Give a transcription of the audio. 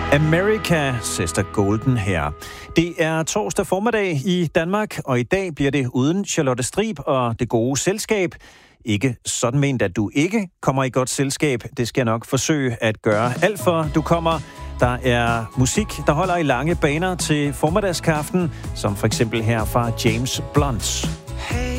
America, Sister Golden her. Det er torsdag formiddag i Danmark, og i dag bliver det uden Charlotte Strib og det gode selskab. Ikke sådan ment, at du ikke kommer i godt selskab. Det skal jeg nok forsøge at gøre alt for. Du kommer. Der er musik, der holder i lange baner til formiddagskaften, som for eksempel her fra James Blunt.